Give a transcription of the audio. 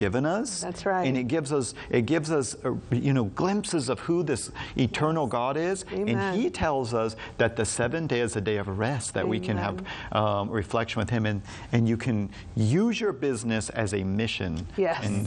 given us. That's right. And it gives us glimpses of who this eternal God is. Amen. And He tells us that the seventh day is a day of rest, that we can have reflection with Him, and you can use your business as a mission. Yes. And